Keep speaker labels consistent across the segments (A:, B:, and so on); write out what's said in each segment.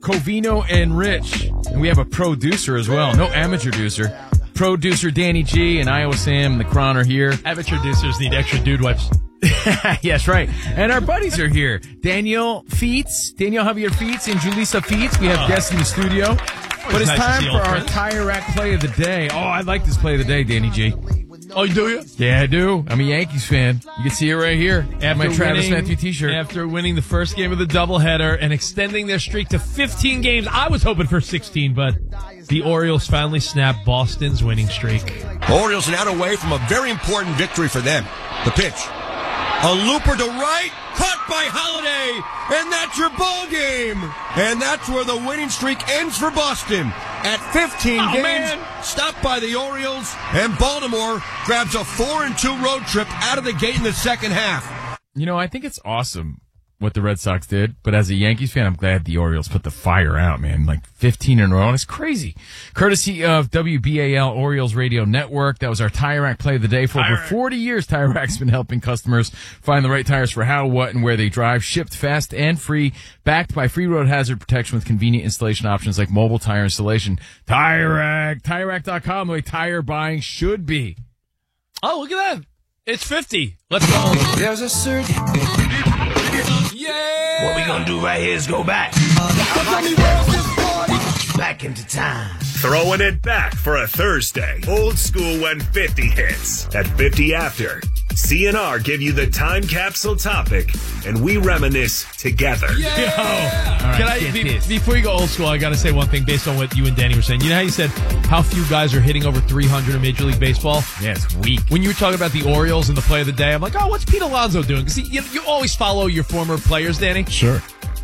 A: Covino and Rich. And we have a producer as well. No amateur producer. Producer Danny G and Iowa Sam and the Cron are here.
B: Amateur producers need extra dude wipes.
A: Yes, right. And our buddies are here. Daniel Feets, Daniel Javier Feets and Julissa Feets. We have guests in the studio. But it's
B: nice
A: time
B: to see
A: for
B: old
A: our
B: friends.
A: Tire Rack Play of the Day. Oh, I like this Play of the Day, Danny G.
B: Oh, do you?
A: Yeah, I do. I'm a Yankees fan. You can see it right here. My Travis Matthew t-shirt.
B: After winning the first game of the doubleheader and extending their streak to 15 games, I was hoping for 16, but the Orioles finally snapped Boston's winning streak.
C: Orioles now away from a very important victory for them. The pitch. A looper to right, caught by Holiday, and that's your ball game. And that's where the winning streak ends for Boston. At 15 games,
B: man.
C: stopped by the Orioles, and Baltimore grabs a 4-2 road trip out of the gate in the second half.
A: You know, I think it's awesome what the Red Sox did, but as a Yankees fan, I'm glad the Orioles put the fire out, man. Like 15 in a row, and it's crazy. Courtesy of WBAL Orioles Radio Network, that was our Tire Rack Play of the Day. For over 40 years, Tire Rack's been helping customers find the right tires for how, what, and where they drive. Shipped fast and free, backed by free road hazard protection with convenient installation options like mobile tire installation. Tire Rack, TireRack.com, the way tire buying should be.
B: Oh, look at that. It's 50. Let's go.
D: There's a certain...
B: Yeah.
D: What we gonna do right here is go back. Back into time.
E: Throwing it back for a Thursday. Old school when 50 hits. At 50 after, CNR give you the time capsule topic, and we reminisce together.
B: Before you go old school, I got to say one thing based on what you and Danny were saying. You know how you said how few guys are hitting over 300 in Major League Baseball?
A: Yeah, it's weak.
B: When you were talking about the Orioles and the play of the day, I'm like, oh, what's Pete Alonso doing? Because you always follow your former players, Danny.
F: Sure.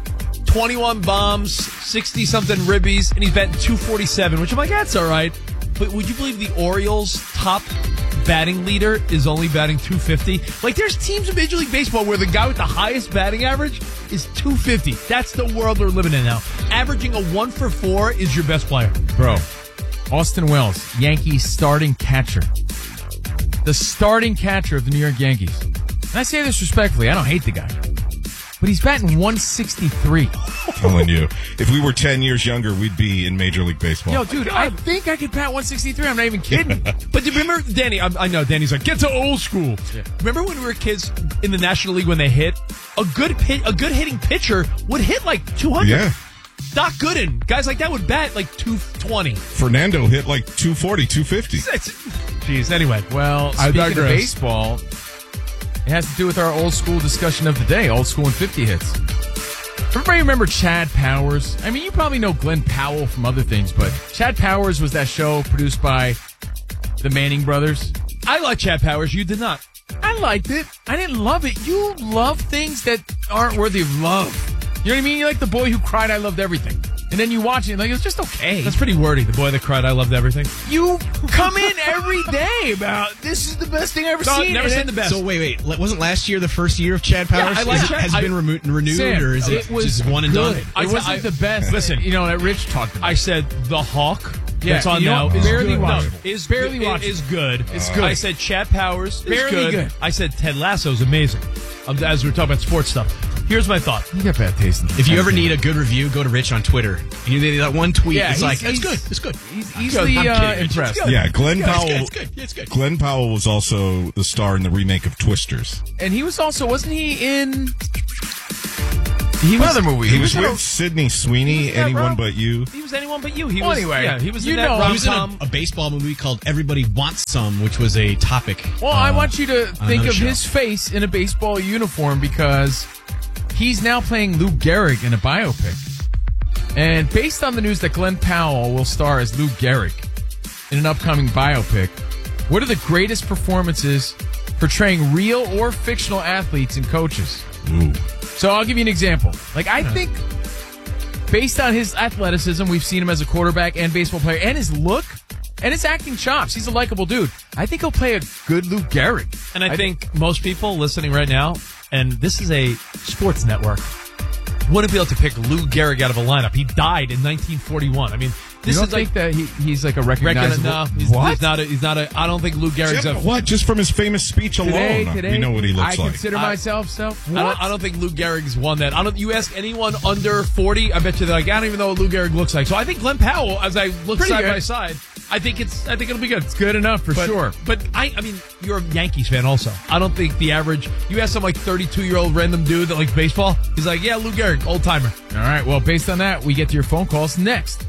B: 21 bombs, 60-something ribbies, and he's batting 247, which I'm like, that's all right. But would you believe the Orioles' top batting leader is only batting 250? Like, there's teams in Major League Baseball where the guy with the highest batting average is 250. That's the world we're living in now. Averaging a 1 for 4 is your best player.
A: Bro, Austin Wells, Yankees starting catcher. The starting catcher of the New York Yankees. And I say this respectfully, I don't hate the guy. But he's batting 163.
F: Telling you, if we were 10 years younger, we'd be in Major League Baseball.
A: Yo, dude, I think I could bat 163. I'm not even kidding.
B: But do you remember, Danny, I know Danny's like, get to old school. Yeah. Remember when we were kids in the National League when they hit? A good hitting pitcher would hit like 200.
F: Yeah.
B: Doc Gooden, guys like that would bat like 220.
F: Fernando hit like 240, 250.
B: Jeez, anyway.
A: Well, speaking of baseball, it has to do with our old school discussion of the day, old school and 50 hits. Everybody remember Chad Powers? I mean, you probably know Glenn Powell from other things, but Chad Powers was that show produced by the Manning brothers.
B: I like Chad Powers. You did not.
A: I liked it. I didn't love it. You love things that aren't worthy of love. You know what I mean? You're like the boy who cried, I loved everything. And then you watch it and like, it's just okay.
B: That's pretty wordy. The boy that cried, I loved everything.
A: You come in every day about, this is the best thing I've ever seen.
B: Never seen the best.
G: So wait. Wasn't last year the first year of Chad Powers?
B: Yeah, I like Chad.
G: Has it been renewed,
A: Sam,
G: or is it just one and done?
A: It wasn't the best.
B: Listen,
A: you know, that Rich talked about.
B: I said The Hawk.
A: Yeah,
B: that's on
A: you know,
B: now.
A: is barely
B: good.
A: watchable.
B: No, is
A: barely
B: good.
A: watchable.
B: Is good.
A: It's good.
B: I said Chad Powers is
A: barely good.
B: I said Ted Lasso's amazing. As we were talking about sports stuff. Here's my thought.
A: You got bad taste in
G: If you ever need a good review, go to Rich on Twitter. You need that one tweet.
A: Yeah,
G: it's good. It's good.
A: He's easily impressed.
F: Yeah, Glenn Powell.
G: It's good. It's good.
F: Glenn Powell was also the star in the remake of Twisters.
A: And he was also, wasn't he in... Another movie.
F: He was with Sydney Sweeney, Anyone
A: bro.
F: But You.
B: He was Anyone But You. He
A: Well,
B: was,
A: anyway,
B: yeah, he was
A: you
B: in that
A: know,
G: He was in
B: rom-com.
G: a baseball movie called Everybody Wants Some, which was a topic.
A: Well, I want you to think
G: another
A: of
G: show.
A: his face in a baseball uniform because he's now playing Lou Gehrig in a biopic. And based on the news that Glenn Powell will star as Lou Gehrig in an upcoming biopic, what are the greatest performances portraying real or fictional athletes and coaches?
F: Ooh.
A: So I'll give you an example. Like, I think based on his athleticism, we've seen him as a quarterback and baseball player, and his look and his acting chops. He's a likable dude. I think he'll play a good Lou Gehrig.
B: And I think most people listening right now, and this is a sports network, wouldn't be able to pick Lou Gehrig out of a lineup. He died in 1941. I mean, this
A: you don't
B: is like
A: think that he's like a recognizable...
B: No, he's not a. I don't think Lou Gehrig's a.
F: What? Just from his famous speech alone,
A: Today,
F: you know what he looks
A: I
F: like.
A: consider myself so.
B: I don't think Lou Gehrig's one that. You ask anyone under 40, I bet you they're like, I don't even know what Lou Gehrig looks like. So I think Glenn Powell, as I look
A: Pretty
B: side
A: good.
B: by side, I think it'll be good.
A: It's good enough for sure.
B: But I mean, you're a Yankees fan also. I don't think the average. You ask some like 32-year-old random dude that likes baseball, he's like, yeah, Lou Gehrig, old timer.
A: All right. Well, based on that, we get to your phone calls next.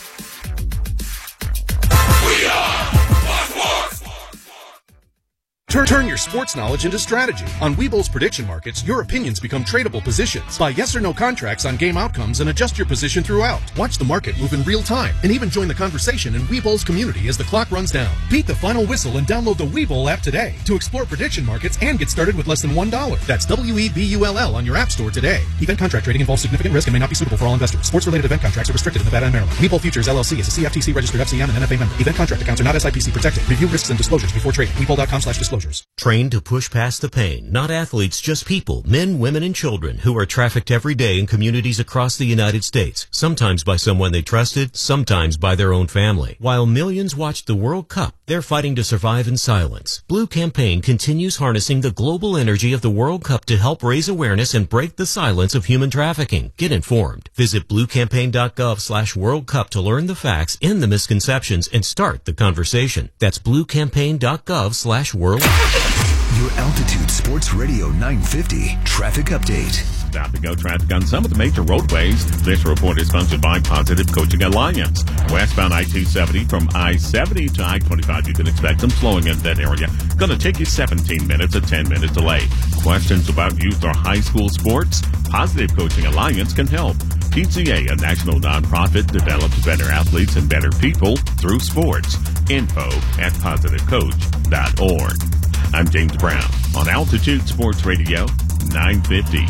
H: Turn your sports knowledge into strategy. On Webull's prediction markets, your opinions become tradable positions. Buy yes or no contracts on game outcomes and adjust your position throughout. Watch the market move in real time and even join the conversation in Webull's community as the clock runs down. Beat the final whistle and download the Webull app today to explore prediction markets and get started with less than $1. That's WEBULL on your app store today. Event contract trading involves significant risk and may not be suitable for all investors. Sports-related event contracts are restricted in Nevada and Maryland. Webull Futures LLC is a CFTC registered FCM and NFA member. Event contract accounts are not SIPC protected. Review risks and disclosures before trading. Webull.com/disclosures.
I: Trained to push past the pain. Not athletes, just people, men, women, and children who are trafficked every day in communities across the United States, sometimes by someone they trusted, sometimes by their own family. While millions watched the World Cup, they're fighting to survive in silence. Blue Campaign continues harnessing the global energy of the World Cup to help raise awareness and break the silence of human trafficking. Get informed. Visit bluecampaign.gov/World Cup to learn the facts and the misconceptions and start the conversation. That's bluecampaign.gov/World Cup.
J: Your Altitude Sports Radio 950 traffic update.
K: Stop and go traffic on some of the major roadways. This report is sponsored by Positive Coaching Alliance. Westbound I-270 from I-70 to I-25. You can expect some slowing in that area. Going to take you 17 minutes, a 10-minute delay. Questions about youth or high school sports? Positive Coaching Alliance can help. PCA, a national nonprofit, develops better athletes and better people through sports. Info at positivecoach.org. I'm James Brown on Altitude Sports Radio 950.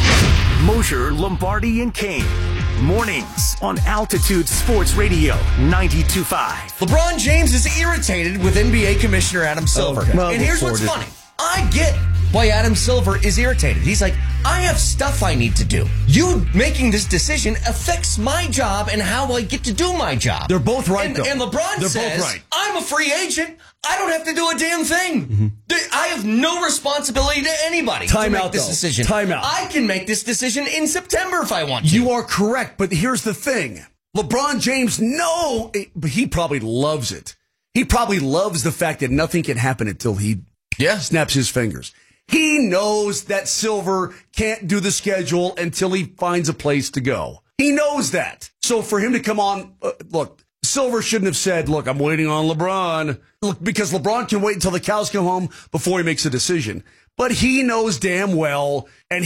J: Mosher, Lombardi, and Kane. Mornings on Altitude Sports Radio 92.5.
L: LeBron James is irritated with NBA Commissioner Adam Silver.
C: Okay. Well,
L: and here's what's funny. I get why Adam Silver is irritated. He's like, I have stuff I need to do. You making this decision affects my job and how I get to do my job.
C: They're both right, though.
L: And LeBron says, both right. I'm a free agent. I don't have to do a damn thing. Mm-hmm. I have no responsibility to anybody to make this decision.
C: Time out.
L: I can make this decision in September if I want to.
C: You are correct, but here's the thing. LeBron James, he probably loves it. He probably loves the fact that nothing can happen until he snaps his fingers. He knows that Silver can't do the schedule until he finds a place to go. He knows that. So for him to come on, look, Silver shouldn't have said, look, I'm waiting on LeBron. Look, because LeBron can wait until the cows come home before he makes a decision. But he knows damn well, and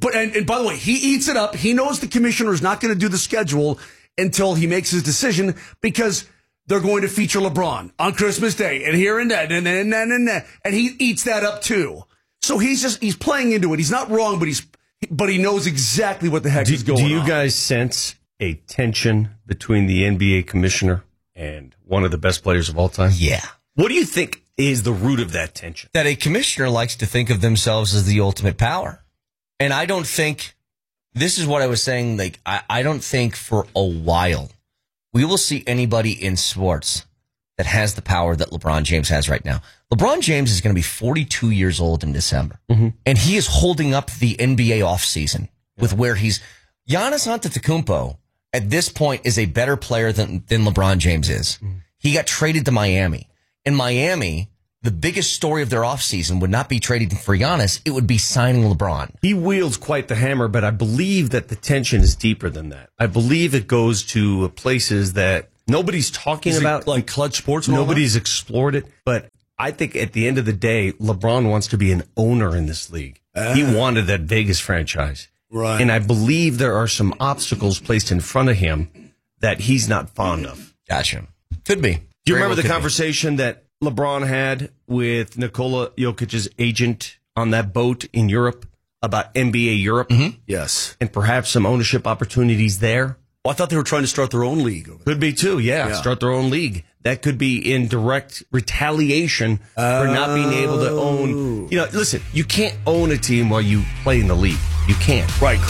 C: by the way, he eats it up. He knows the commissioner is not going to do the schedule until he makes his decision because they're going to feature LeBron on Christmas Day and here and that and that. And he eats that up too. So he's playing into it. He's not wrong, but he knows exactly what the heck is going on.
M: Do you guys sense a tension between the NBA commissioner and one of the best players of all time?
L: Yeah.
M: What do you think is the root of that tension?
L: That a commissioner likes to think of themselves as the ultimate power. And I don't think, this is what I was saying, like, I don't think for a while we will see anybody in sports that has the power that LeBron James has right now. LeBron James is going to be 42 years old in December. Mm-hmm. And he is holding up the NBA offseason with where he's... Giannis Antetokounmpo, at this point, is a better player than LeBron James is. Mm-hmm. He got traded to Miami. In Miami, the biggest story of their offseason would not be trading for Giannis. It would be signing LeBron.
M: He wields quite the hammer, but I believe that the tension is deeper than that. I believe it goes to places that nobody's talking about.
C: Like Clutch Sports?
M: Nobody's explored it. But I think at the end of the day, LeBron wants to be an owner in this league. He wanted that Vegas franchise.
C: Right.
M: And I believe there are some obstacles placed in front of him that he's not fond of.
L: Gotcha. Could be.
M: Do you remember the conversation that LeBron had with Nikola Jokic's agent on that boat in Europe about NBA Europe?
C: Mm-hmm. Yes.
M: And perhaps some ownership opportunities there?
C: Well, I thought they were trying to start their own league.
M: Could be too, yeah. Start their own league. That could be in direct retaliation for not being able to own. You know, listen, you can't own a team while you play in the league. You can't.
C: Right, correct.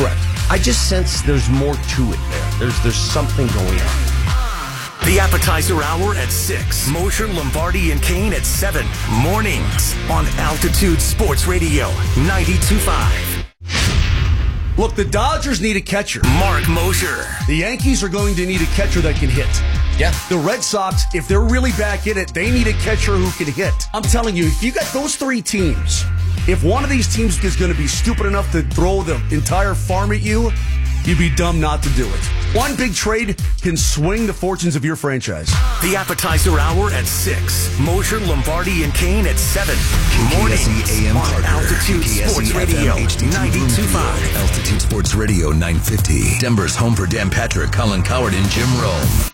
C: I just sense there's more to it there. There's something going on.
E: The appetizer hour at 6. Mosher, Lombardi, and Kane at 7. Mornings on Altitude Sports Radio 92.5.
N: Look, the Dodgers need a catcher.
E: Mark Mosher.
N: The Yankees are going to need a catcher that can hit.
L: Yeah.
N: The Red Sox, if they're really back in it, they need a catcher who can hit. I'm telling you, if you got those three teams, if one of these teams is going to be stupid enough to throw the entire farm at you, you'd be dumb not to do it. One big trade can swing the fortunes of your franchise.
E: The appetizer hour at 6. Mosher, Lombardi, and Kane at 7. Mornings
J: AM
E: on
J: Parker.
E: Altitude Sports Radio 92.5.
J: Altitude Sports Radio 950. Denver's home for Dan Patrick, Colin Coward, and Jim Rome.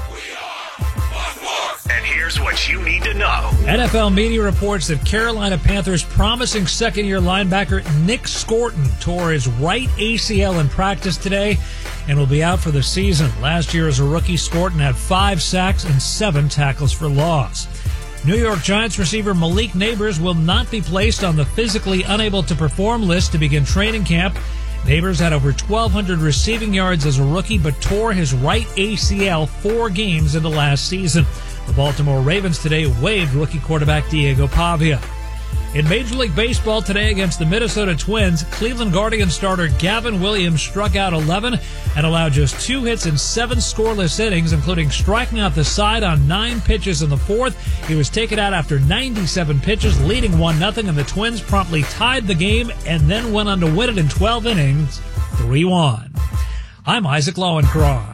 E: And here's what you need to know.
O: NFL media reports that Carolina Panthers promising second-year linebacker Nick Scorton tore his right ACL in practice today and will be out for the season. Last year as a rookie, Scorton had 5 sacks and 7 tackles for loss. New York Giants receiver Malik Neighbors will not be placed on the physically unable to perform list to begin training camp. Neighbors had over 1,200 receiving yards as a rookie, but tore his right ACL 4 games into last season. The Baltimore Ravens today waived rookie quarterback Diego Pavia. In Major League Baseball today against the Minnesota Twins, Cleveland Guardians starter Gavin Williams struck out 11 and allowed just 2 hits in 7 scoreless innings, including striking out the side on 9 pitches in the 4th. He was taken out after 97 pitches, leading 1-0, and the Twins promptly tied the game and then went on to win it in 12 innings, 3-1. I'm Isaac Lowenkron.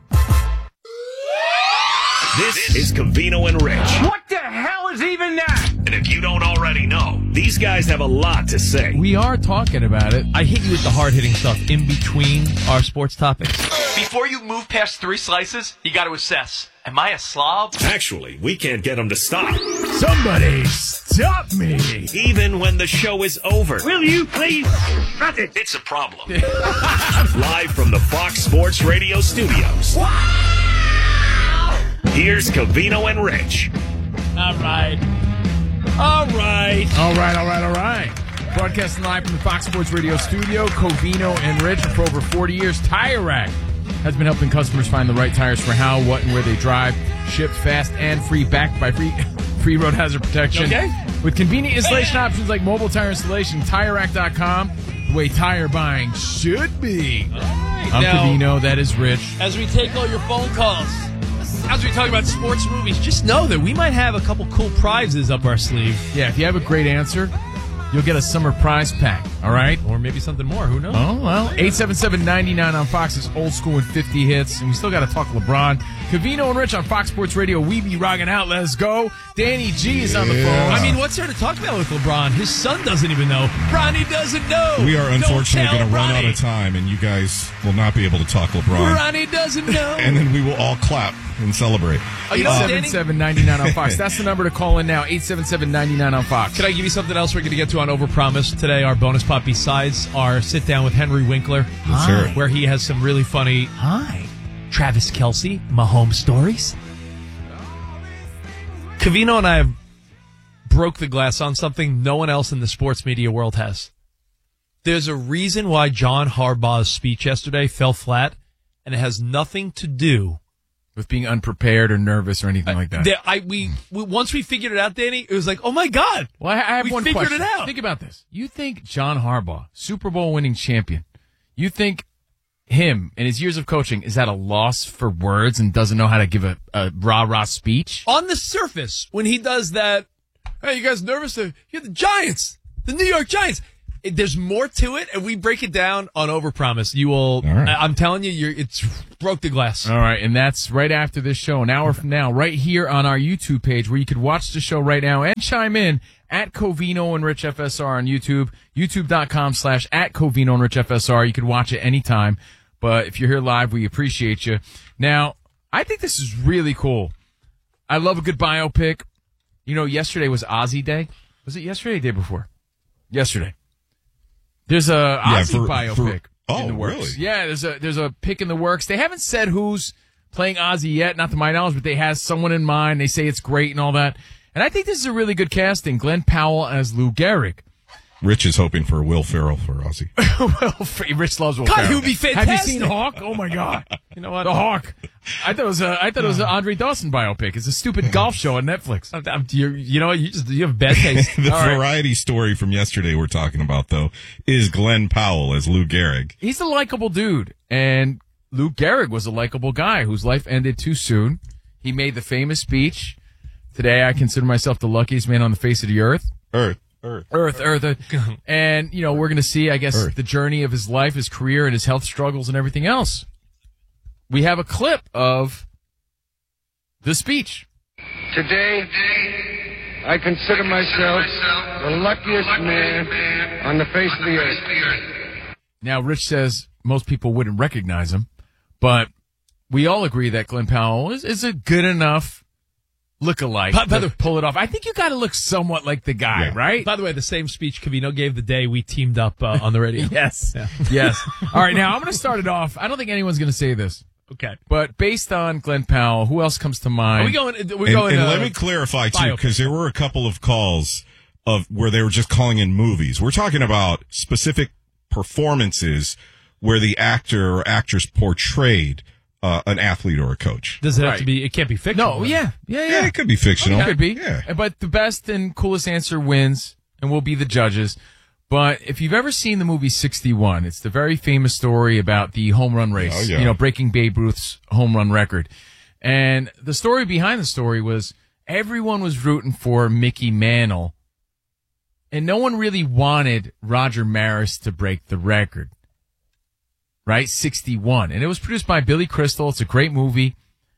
E: This is Covino and Rich.
D: What the hell is even that?
E: And if you don't already know, these guys have a lot to say.
A: We are talking about it.
B: I hit you with the hard-hitting stuff in between our sports topics. Before you move past 3 slices, you got to assess. Am I a slob?
E: Actually, we can't get them to stop.
A: Somebody stop me.
E: Even when the show is over.
D: Will you please shut it?
E: It's a problem. Live from the Fox Sports Radio studios. Here's Covino and Rich.
O: All right.
A: Broadcasting live from the Fox Sports Radio studio, Covino and Rich. For over 40 years, Tire Rack has been helping customers find the right tires for how, what, and where they drive. Shipped fast and free, backed by free road hazard protection.
B: Okay.
A: With convenient installation options like mobile tire installation, TireRack.com, the way tire buying should be.
B: All right,
A: I'm
B: now,
A: Covino, that is Rich.
B: as we take all your phone calls, as we talk about sports movies, just know that we might have a couple cool prizes up our sleeve.
A: Yeah, if you have a great answer, you'll get a summer prize pack, all right?
B: Or maybe something more. Who knows?
A: Oh, well, 877-99 on Fox's Old School and 50 Hits. And we still got to talk LeBron. Covino and Rich on Fox Sports Radio. We be rocking out. Let's go. Danny G is on the phone.
B: I mean, what's there to talk about with LeBron? His son doesn't even know. Ronnie doesn't know.
F: We are unfortunately going to run out
B: Ronnie.
F: of time, and you guys will not be able to talk LeBron.
B: Ronnie doesn't know.
F: And then we will all clap and celebrate.
B: Oh, you know, Danny?
A: 877-99 on Fox. That's the number to call in now. 877-99 on Fox.
B: Can I give you something else we're going to get to on Overpromise today? Our bonus pop besides our sit down with Henry Winkler, where he has some really funny Travis Kelce Mahomes stories. Covino and I have broke the glass on something no one else in the sports media world has. There's a reason why John Harbaugh's speech yesterday fell flat, and it has nothing to do
A: with being unprepared or nervous or anything like that.
B: We once we figured it out, Danny, it was like, oh my God.
A: Well, I have one
B: figured
A: question.
B: it out.
A: Think about this. You think John Harbaugh, Super Bowl winning champion, you think him and his years of coaching is at a loss for words and doesn't know how to give a rah-rah speech?
B: On the surface, when he does that, hey, you guys nervous? You're the Giants, the New York Giants. There's more to it, and we break it down on Overpromise. You will.
A: Right.
B: I'm telling you, it's broke the glass.
A: All right, and that's right after this show, an hour from now, right here on our YouTube page, where you could watch the show right now and chime in at Covino and Rich FSR on YouTube, youtube.com/@Covino and Rich FSR. You could watch it anytime, but if you're here live, we appreciate you. Now, I think this is really cool. I love a good biopic. You know, yesterday was Ozzy Day. Was it yesterday or the day before? Yesterday. There's a Ozzy biopic in the works.
F: Really?
A: Yeah, there's a pick in the works. They haven't said who's playing Ozzy yet, not to my knowledge, but they have someone in mind. They say it's great and all that. And I think this is a really good casting. Glenn Powell as Lou Gehrig.
F: Rich is hoping for Will Ferrell for Ozzy.
A: Rich loves Will
B: God,
A: Ferrell.
B: he would be
A: Have you
B: fantastic.
A: seen Hawk? Oh my God! You know what? The Hawk. I thought it was an Andre Dawson biopic. It's a stupid golf show on Netflix.
B: You know what? You have bad taste.
F: The
B: All right.
F: variety story from yesterday we're talking about, though, is Glenn Powell as Lou Gehrig.
A: He's a likable dude, and Lou Gehrig was a likable guy whose life ended too soon. He made the famous speech, "Today I consider myself the luckiest man on the face of the earth." Earth. And, we're going to see, I guess, the journey of his life, his career, and his health struggles and everything else. We have a clip of the speech.
P: Today, I consider myself the luckiest man on the face of the earth.
A: Now, Rich says most people wouldn't recognize him, but we all agree that Glenn Powell is a good enough look-alike to pull it off. I think you got to look somewhat like the guy, right?
B: By the way, the same speech Covino gave the day we teamed up on the radio.
A: Yes.
B: Yeah.
A: Yes. All right, now I'm going to start it off. I don't think anyone's going to say this.
B: Okay.
A: But based on Glenn Powell, who else comes to mind?
F: And let me clarify, too, because there were a couple of calls of where they were just calling in movies. We're talking about specific performances where the actor or actress portrayed an athlete or a coach.
B: Does it have to be? It can't be fictional.
A: No, yeah.
F: It could be fictional.
A: It could be.
F: Yeah.
A: But the best and coolest answer wins, and we'll be the judges. But if you've ever seen the movie 61, it's the very famous story about the home run race, breaking Babe Ruth's home run record. And the story behind the story was everyone was rooting for Mickey Mantle, and no one really wanted Roger Maris to break the record. Right? 61. And it was produced by Billy Crystal. It's a great movie.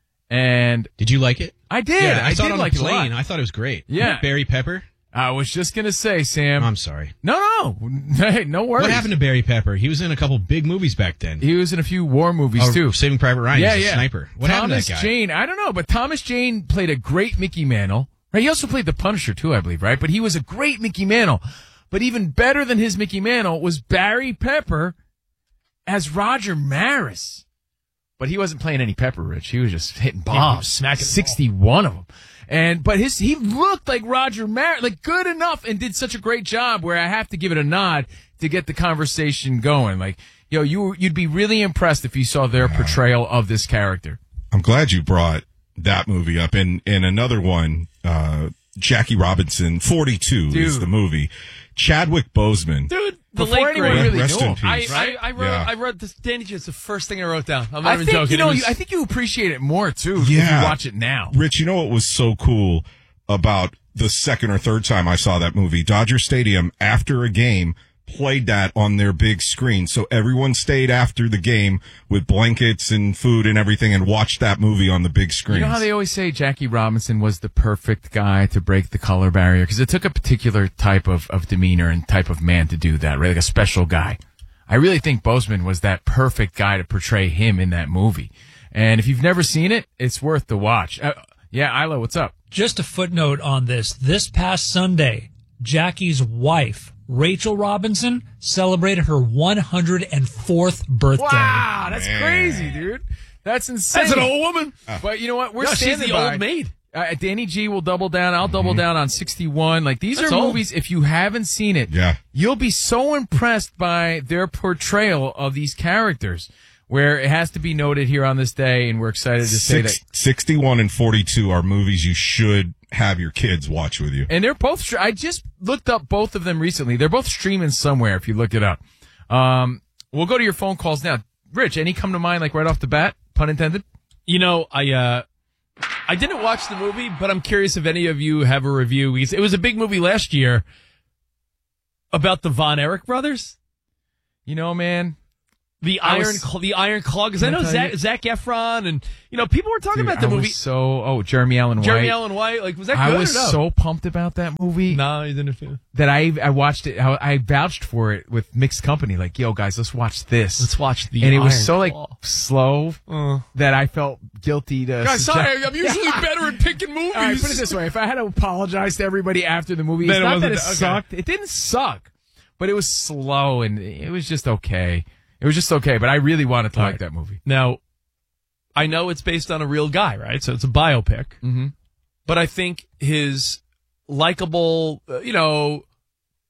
A: And
G: did you like it?
A: I did.
G: Yeah, I saw
A: did
G: it on
A: like
G: the plane.
A: it a lot.
G: I thought it was great.
A: Yeah.
G: Barry Pepper.
A: I was just going to say, Sam.
G: I'm sorry.
A: No. Hey, no worries.
G: What happened to Barry Pepper? He was in a couple big movies back then.
A: He was in a few war movies, too.
G: Saving Private Ryan. He was a sniper. What happened to that guy?
A: Jane, I don't know, but Thomas Jane played a great Mickey Mantle. Right? He also played the Punisher, too, I believe, right? But he was a great Mickey Mantle. But even better than his Mickey Mantle was Barry Pepper as Roger Maris. But he wasn't playing any Pepper, Rich. He was just hitting bombs, smacking 61 of them. But he looked like Roger Maris, like good enough, and did such a great job where I have to give it a nod to get the conversation going. Like, you'd be really impressed if you saw their portrayal of this character.
F: I'm glad you brought that movie up. And another one, Jackie Robinson, 42 is the movie. Chadwick Boseman.
B: Dude, the
A: Before
B: late
A: anyone
B: great.
A: really
F: Rest
A: knew
F: in
A: him.
F: peace.
B: I wrote this. Danny G, it's the first thing I wrote down. I'm not even
A: think,
B: joking.
A: I think you appreciate it more, too, if you watch it now.
F: Rich, you know what was so cool about the second or third time I saw that movie? Dodger Stadium, after a game, played that on their big screen. So everyone stayed after the game with blankets and food and everything and watched that movie on the big screen.
A: You know how they always say Jackie Robinson was the perfect guy to break the color barrier? Because it took a particular type of demeanor and type of man to do that, right? Like a special guy. I really think Boseman was that perfect guy to portray him in that movie. And if you've never seen it, it's worth the watch. Isla, what's up?
O: Just a footnote on this. This past Sunday, Jackie's wife, Rachel Robinson, celebrated her 104th birthday.
A: Wow, that's crazy, dude. That's insane.
B: That's an old woman.
A: But you know what? We're
B: She's
A: standing
B: the
A: by.
B: old maid.
A: Danny G will double down. I'll double down on 61. Like, these
B: That's
A: are
B: old.
A: movies, if you haven't seen it, you'll be so impressed by their portrayal of these characters, where it has to be noted here on this day, and we're excited to say that
F: 61 and 42 are movies you should have your kids watch with you.
A: And they're both, I just looked up both of them recently. They're both streaming somewhere if you look it up. We'll go to your phone calls now. Rich, any come to mind, like right off the bat, pun intended?
B: I didn't watch the movie, but I'm curious if any of you have a review. It was a big movie last year about the Von Erich brothers.
A: You know, man.
B: The Iron Claw, because I know Zac Efron, and people were talking about the movie.
A: Jeremy Allen White.
B: Jeremy Allen White, like, was that good?
A: I was so pumped about that movie.
B: No, you didn't feel
A: that. I watched it. I vouched for it with mixed company. Like, yo, guys, let's watch this.
B: Let's watch the.
A: And it was
B: Iron
A: so
B: Claw.
A: slow that I felt guilty to.
B: Guys, sorry, I'm usually better at picking movies.
A: All right, put it this way: if I had to apologize to everybody after the movie, it's not that it sucked. It didn't suck, but it was slow and it was just okay. It was just okay, but I really wanted to like that movie.
B: Now, I know it's based on a real guy, right? So it's a biopic.
A: Mm-hmm.
B: But I think his likable,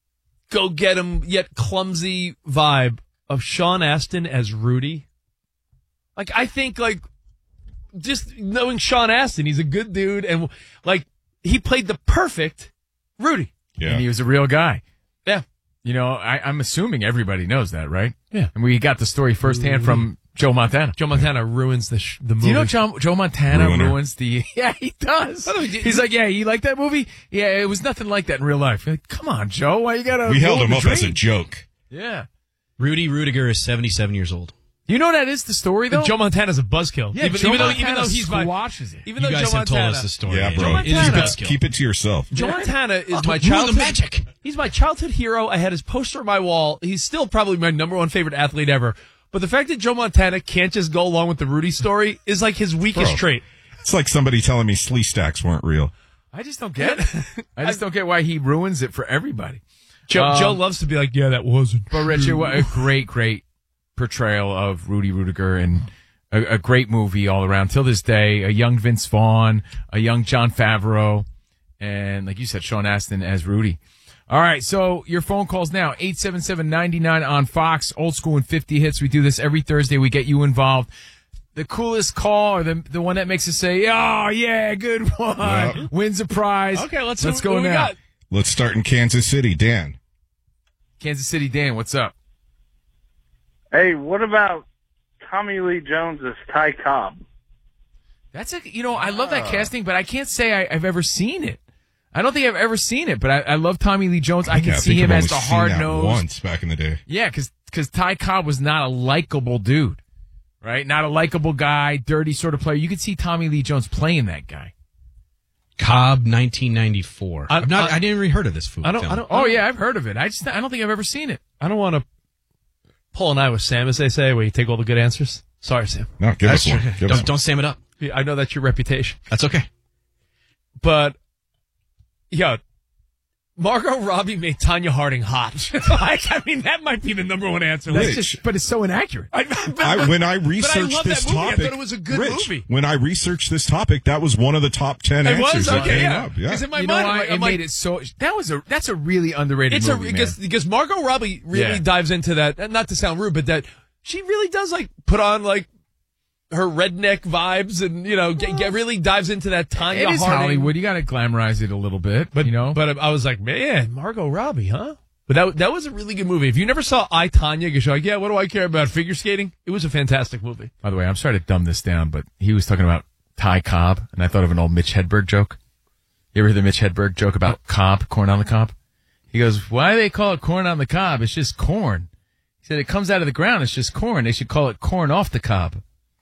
B: go-get-him yet clumsy vibe of Sean Astin as Rudy. Like, I think, like, just knowing Sean Astin, he's a good dude, and, like, he played the perfect Rudy.
F: Yeah.
A: And he was a real guy.
B: Yeah.
A: You know, I'm assuming everybody knows that, right?
B: Yeah.
A: And we got the story firsthand from Joe Montana.
B: Joe Montana ruins the movie.
A: Do you know Joe Montana
F: Ruiner.
A: ruins the... Yeah, he does. He's like, yeah, you like that movie? Yeah, it was nothing like that in real life. Like, come on, Joe. Why you gotta...
F: We held
A: ruin
F: him
A: the
F: up
A: dream?
F: as a joke.
A: Yeah.
G: Rudy Rudiger is 77 years old.
A: You know that is the story, though?
B: Joe Montana's a buzzkill.
A: Yeah,
B: even though he's
A: squashes it.
B: Even
G: You
B: though
G: guys
B: Joe
G: have told
B: Montana,
G: us the story.
F: Yeah, bro.
B: Montana-
F: Keep it to yourself.
B: Joe Montana is my
G: ruin
B: childhood
G: the magic.
B: He's my childhood hero. I had his poster on my wall. He's still probably my number one favorite athlete ever. But the fact that Joe Montana can't just go along with the Rudy story is like his weakest
F: Bro.
B: trait.
F: It's like somebody telling me Slee Stacks weren't real.
A: I just don't get it. I just don't get why he ruins it for everybody.
B: Joe loves to be like, yeah, that wasn't.
A: But Richard, what a great portrayal of Rudy Rudiger, and a great movie all around. Till this day, a young Vince Vaughn, a young Jon Favreau, and like you said, Sean Astin as Rudy. All right, so your phone calls now, 877-99 on Fox, old school and 50 hits. We do this every Thursday. We get you involved. The coolest call, or the one that makes us say, oh, yeah, good one,
F: Yep.
A: wins a prize.
B: Okay, let's
A: go
B: what we
A: now.
B: got?
F: Let's start in Kansas City. Dan.
A: Kansas City Dan, what's up?
Q: Hey, what about Tommy Lee Jones as Ty Cobb?
A: That's I love that casting, but I can't say I've ever seen it. I don't think I've ever seen it, but I love Tommy Lee Jones. I can
F: Yeah,
A: see
F: think
A: him
F: I've
A: as
F: only
A: the
F: seen that
A: hard-nosed.
F: once back in the day.
A: Yeah, because Ty Cobb was not a likable dude, right? Not a likable guy, dirty sort of player. You could see Tommy Lee Jones playing that guy.
G: Cobb, 1994. I didn't even heard of this food.
A: Oh yeah, I've heard of it. I don't think I've ever seen it.
B: I don't want to pull an eye with Sam, as they say, where you take all the good answers. Sorry, Sam.
F: No, give us one. Give us one.
G: Don't Sam it up.
B: Yeah, I know that's your reputation.
G: That's okay.
B: But, yeah, Margot Robbie made Tanya Harding hot. I mean, that might be the number one answer.
A: But it's so inaccurate.
F: When I researched
B: love
F: this
B: that movie. I
F: topic,
B: thought it was a good
F: Rich,
B: movie.
F: when I researched this topic, that was one of the top 10
B: It was?
F: answers that
B: Okay,
F: came
B: yeah.
F: up. Yeah.
B: Because in my
A: You know
B: mind,
A: why?
B: I'm
A: It
B: like,
A: made it so. That's a really underrated movie, man.
B: because Margot Robbie really dives into that. Not to sound rude, but that she really does like put on like her redneck vibes, and really dives into that Tanya
A: It is
B: Harding.
A: Hollywood. You got to glamorize it a little bit, but
B: But I was like, man, Margot Robbie, huh? But that was a really good movie. If you never saw I, Tonya, you're like, yeah, what do I care about figure skating? It was a fantastic movie.
A: By the way, I'm sorry to dumb this down, but he was talking about Ty Cobb, and I thought of an old Mitch Hedberg joke. You ever hear the Mitch Hedberg joke about cob, corn on the cob? He goes, why do they call it corn on the cob? It's just corn. He said it comes out of the ground. It's just corn. They should call it corn off the cob.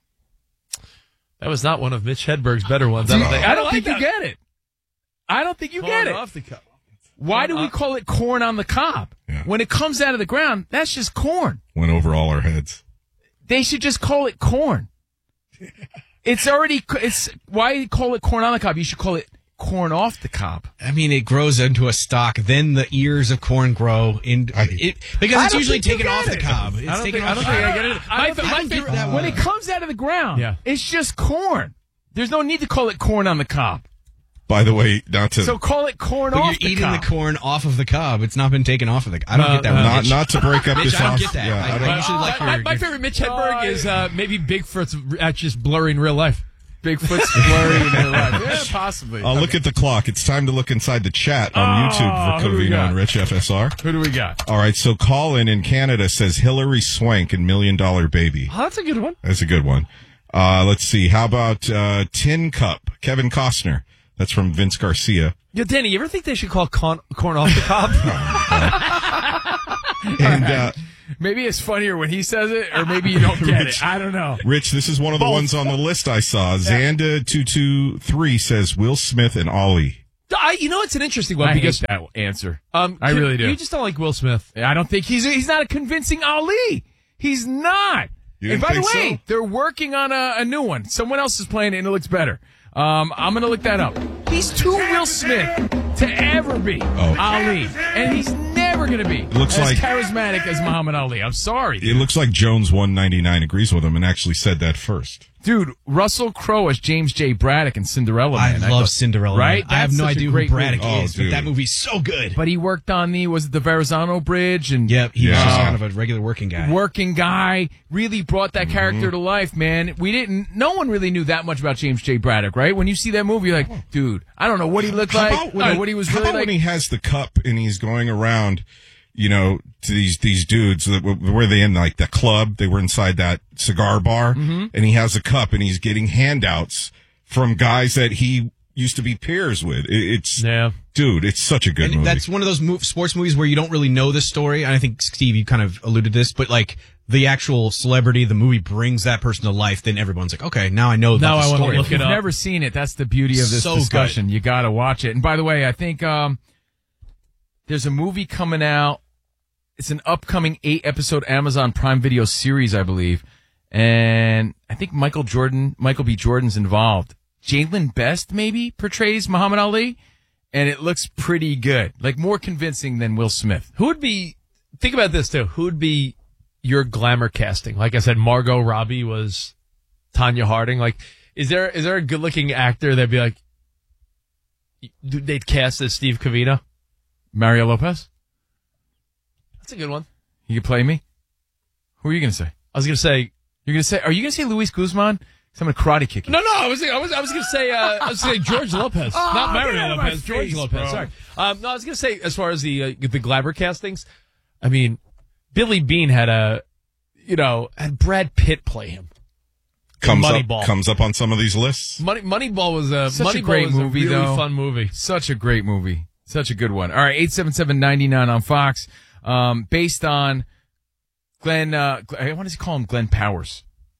B: That was not one of Mitch Hedberg's better ones. I don't think
A: you get it. I don't think you
B: Corn
A: get it.
B: off the cob.
A: Why do we call it corn on the cob?
F: Yeah.
A: When it comes out of the ground, that's just corn.
F: Went over all our heads.
A: They should just call it corn. It's why call it corn on the cob? You should call it corn off the cob.
G: I mean, it grows into a stalk. Then the ears of corn grow because it's usually taken off the cob. It's
B: I don't
G: taken
B: think
G: off
B: I
G: the
B: get it.
G: I don't get that
A: When
G: one.
A: it comes out of the ground, it's just corn. There's no need to call it corn on the cob.
F: By the way, not to
A: So call it corn
G: But
A: off
G: you're
A: the
G: eating
A: cob.
G: the corn off of the cob. It's not been taken off of the. I don't get that one.
F: not to break up
G: Mitch,
F: this
G: I don't
F: off.
G: get that.
F: Yeah, I don't-
G: I usually like
B: my
G: your
B: favorite Mitch Hedberg is maybe Bigfoot's just blurry in real life.
A: Bigfoot's blurry in real life. Yeah, possibly.
F: Look at the clock. It's time to look inside the chat on YouTube for
A: who do we
F: Covino
A: got?
F: and Rich FSR.
A: Who do we got?
F: All right, so Colin in Canada says Hillary Swank in $1 Million Baby.
B: Oh, that's a good one.
F: That's a good one. Let's see. How about Tin Cup? Kevin Costner. That's from Vince Garcia.
B: Yo, Danny, you ever think they should call corn off the cob?
F: And
A: Maybe it's funnier when he says it, or maybe you don't get it. I don't know.
F: Rich, this is one of the ones on the list I saw. Zanda223 says Will Smith and Ollie.
B: It's an interesting one
A: I
B: because
A: hate that answer. I really do.
B: You just don't like Will Smith.
A: I don't think he's not a convincing Ali. He's not.
F: You
A: And
F: didn't
A: by the
F: think
A: way,
F: so?
A: they're working on a new one. Someone else is playing it and it looks better. I'm going to look that up. He's too Will Smith to ever be Ali. And he's never going to be
F: looks
A: as
F: like-
A: charismatic as Muhammad Ali. I'm sorry.
F: It looks like Jones 199 agrees with him and actually said that first.
A: Dude, Russell Crowe as James J. Braddock in Cinderella Man.
G: I love Cinderella Man.
A: Right?
G: I have
A: That's
G: no
A: such a
G: idea who
A: great
G: Braddock
A: movie.
G: is, but that movie's so good.
A: But he worked on the Verrazano Bridge, and
G: Yep, he was just kind of a regular working guy.
A: Working guy, really brought that character to life, man. No one really knew that much about James J. Braddock, right? When you see that movie, you're like, dude, I don't know what he looked like, what he was really
F: when
A: like.
F: he has the cup and he's going around, to these dudes that were they in like the club? They were inside that cigar bar, and he has a cup and he's getting handouts from guys that he used to be peers with. Dude, it's such a good movie.
G: That's one of those sports movies where you don't really know the story. And I think, Steve, you kind of alluded to this, but like the actual celebrity, the movie brings that person to life. Then everyone's like, okay, now I know about the story.
A: If you've never seen it, that's the beauty of this discussion. You got to watch it. And by the way, I think there's a movie coming out. It's an upcoming 8-episode Amazon Prime Video series, I believe. And I think Michael B. Jordan's involved. Jalen Best maybe portrays Muhammad Ali, and it looks pretty good. Like more convincing than Will Smith.
B: Think about this too. Who would be your glamour casting? Like I said, Margot Robbie was Tanya Harding. Like, is there a good looking actor that'd be like, they'd cast as Steve Covino?
A: Mario Lopez?
B: That's a good one.
A: You can play me? Who are you going to say?
B: I was going to say...
A: Are you going to say Luis Guzman? Because I'm going to karate kick you.
B: No, I was going to say George Lopez. Not Mario Lopez. George Lopez. Bro. Sorry. No, I was going to say, as far as the glamour castings, I mean, Billy Beane had Brad Pitt play him.
F: Comes up on some of these lists.
B: Moneyball was
A: such a great movie,
B: a really
A: though.
B: fun movie.
A: Such a great movie. Such a good one. All right, 877-99 on Fox. Based on Glenn, I want to call him Glenn Powers.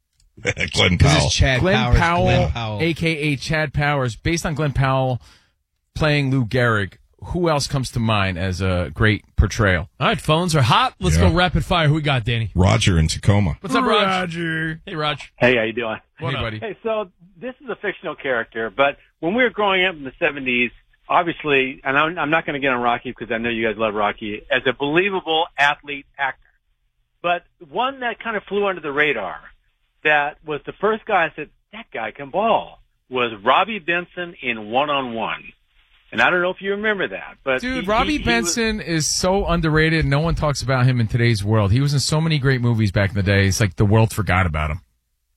F: Glenn Powell.
A: Glenn Powell, a.k.a. Chad Powers. Based on Glenn Powell playing Lou Gehrig, who else comes to mind as a great portrayal?
B: All right, phones are hot. Let's go rapid fire. Who we got, Danny?
F: Roger in Tacoma.
B: What's up, Raj?
A: Roger.
B: Hey, Raj.
Q: Hey, how you doing?
A: Hey, buddy.
Q: Hey, so this is a fictional character, but when we were growing up in the 70s, obviously, and I'm not going to get on Rocky because I know you guys love Rocky, as a believable athlete actor. But one that kind of flew under the radar, that was the first guy I said, that guy can ball, was Robbie Benson in One-on-One. And I don't know if you remember that. But
A: dude, Robbie Benson is so underrated. No one talks about him in today's world. He was in so many great movies back in the day. It's like the world forgot about him.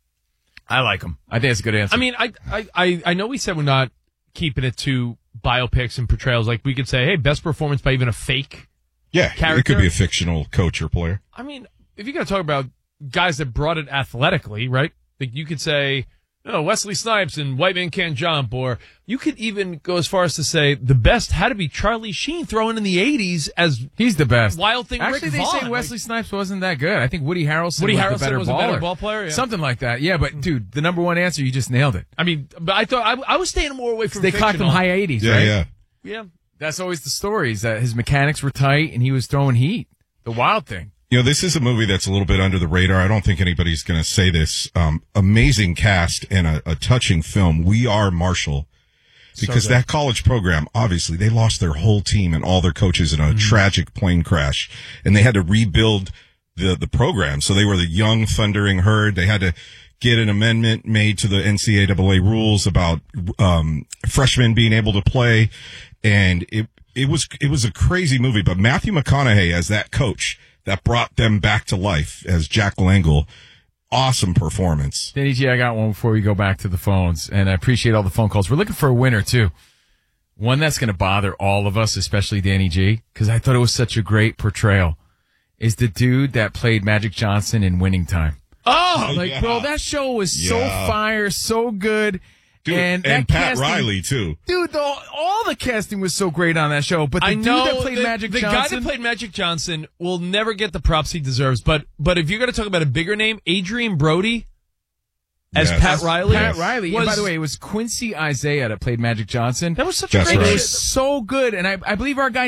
A: I like him. I think that's a good answer.
B: I mean, I know we said we're not keeping it to biopics and portrayals. Like we could say, hey, best performance by even a fake character.
F: It could be a fictional coach or player.
B: I mean, if you're going to talk about guys that brought it athletically, right? Like you could say, Wesley Snipes and White Man Can't Jump, or you could even go as far as to say the best had to be Charlie Sheen thrown in the 80s as
A: he's the best.
B: Wild Thing
A: Actually,
B: Rick
A: they
B: Vaughn.
A: say Wesley Snipes wasn't that good. I think Woody Harrelson
B: was a better ball player. Yeah.
A: Something like that. Yeah, but dude, the number one answer, you just nailed it.
B: I mean, but I thought I was staying more away from
A: they clocked him high 80s, right?
B: Yeah.
A: That's always the story, is that his mechanics were tight and he was throwing heat. The Wild Thing.
F: This is a movie that's a little bit under the radar. I don't think anybody's going to say this. Amazing cast and a touching film. We Are Marshall. Because that college program, obviously, they lost their whole team and all their coaches in a tragic plane crash. And they had to rebuild the program. So they were the young thundering herd. They had to get an amendment made to the NCAA rules about freshmen being able to play. And it was a crazy movie. But Matthew McConaughey as that coach that brought them back to life as Jack Langle. Awesome performance.
A: Danny G, I got one before we go back to the phones, and I appreciate all the phone calls. We're looking for a winner, too. One that's going to bother all of us, especially Danny G, because I thought it was such a great portrayal, is the dude that played Magic Johnson in Winning Time. Bro, that show was so fire, so good.
F: Dude, and Pat casting, Riley, too.
A: Dude, all the casting was so great on that show. But the dude that played Magic Johnson...
B: The guy that played Magic Johnson will never get the props he deserves. But if you're going to talk about a bigger name, Adrian Brody as Pat Riley.
A: Pat Riley. And by the way, it was Quincy Isaiah that played Magic Johnson.
B: That was such a great
A: It was so good. And I believe our guy